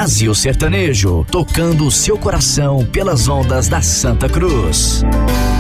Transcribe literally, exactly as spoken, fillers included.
Brasil Sertanejo, tocando o seu coração pelas ondas da Santa Cruz.